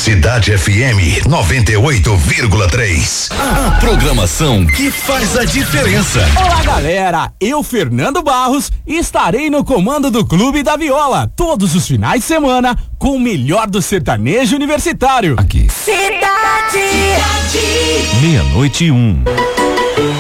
Cidade FM 98,3. A programação que faz a diferença. Olá, galera. Eu, Fernando Barros, estarei no comando do Clube da Viola todos os finais de semana com o melhor do sertanejo universitário. Aqui. Cidade. 00:01.